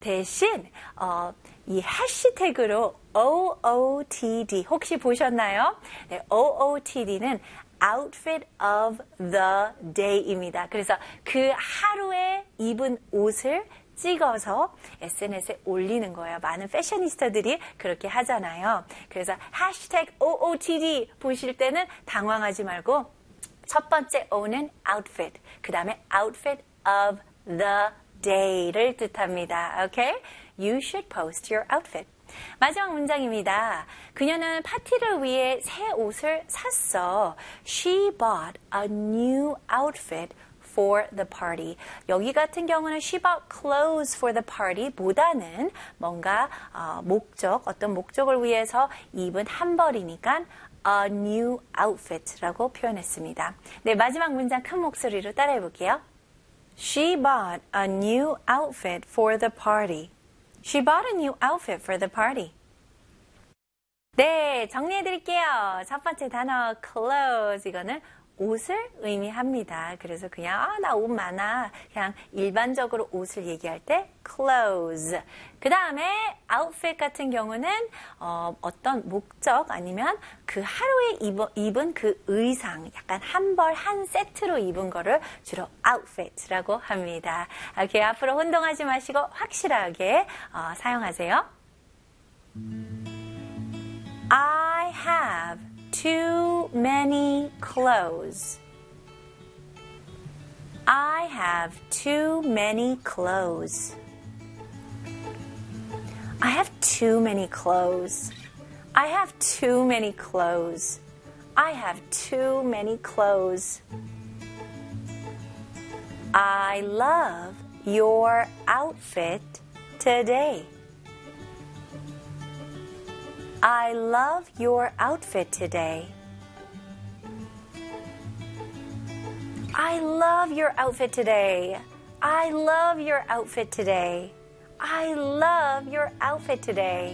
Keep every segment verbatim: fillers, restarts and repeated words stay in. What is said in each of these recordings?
대신 어, 이 해시태그로 오오티디 혹시 보셨나요? 네, 오오티디는 Outfit of the Day입니다. 그래서 그 하루에 입은 옷을 찍어서 에스엔에스에 올리는 거예요. 많은 패셔니스타들이 그렇게 하잖아요. 그래서 해시태그 오오티디 보실 때는 당황하지 말고 첫 번째 O는 outfit, 그 다음에 outfit of the day를 뜻합니다. Okay? You should post your outfit. 마지막 문장입니다. 그녀는 파티를 위해 새 옷을 샀어. She bought a new outfit for the party. 여기 같은 경우는 she bought clothes for the party 보다는 뭔가 어, 목적, 어떤 목적을 위해서 입은 한 벌이니까 a new outfit라고 표현했습니다. 네, 마지막 문장 큰 목소리로 따라해 볼게요. She bought a new outfit for the party. She bought a new outfit for the party. 네, 정리해 드릴게요. 첫 번째 단어 clothes 이거는 옷을 의미합니다. 그래서 그냥 아, 나 옷 많아. 그냥 일반적으로 옷을 얘기할 때 clothes. 그 다음에 outfit 같은 경우는 어, 어떤 목적 아니면 그 하루에 입어, 입은 그 의상 약간 한 벌 한 세트로 입은 거를 주로 outfit라고 합니다. 이렇게 앞으로 혼동하지 마시고 확실하게 어, 사용하세요. I have too many clothes. I have too many clothes. I have too many clothes. I have too many clothes. I have too many clothes. I love your outfit today. I love your outfit today. I love your outfit today. I love your outfit today. I love your outfit today.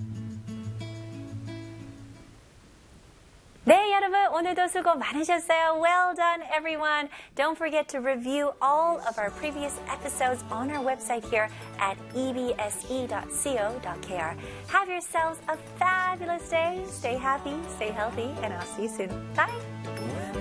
네, 여러분 오늘도 수고 많으셨어요. Well done, everyone. Don't forget to review all of our previous episodes on our website here at e b s e dot co dot k r. Have yourselves a fabulous day. Stay happy, stay healthy, and I'll see you soon. Bye.